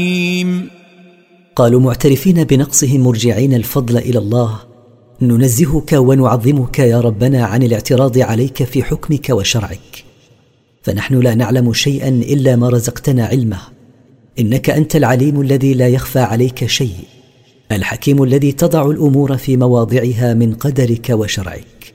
قالوا معترفين بنقصهم مرجعين الفضل إلى الله: ننزهك ونعظمك يا ربنا عن الاعتراض عليك في حكمك وشرعك، فنحن لا نعلم شيئا إلا ما رزقتنا علمه، إنك أنت العليم الذي لا يخفى عليك شيء، الحكيم الذي تضع الأمور في مواضعها من قدرك وشرعك.